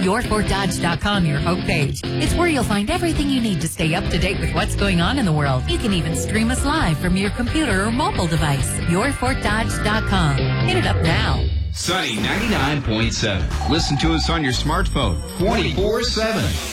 YourFortDodge.com, your homepage. It's where you'll find everything you need to stay up to date with what's going on in the world. You can even stream us live from your computer or mobile device. YourFortDodge.com. Hit it up now. Sunny 99.7. Listen to us on your smartphone 24/7.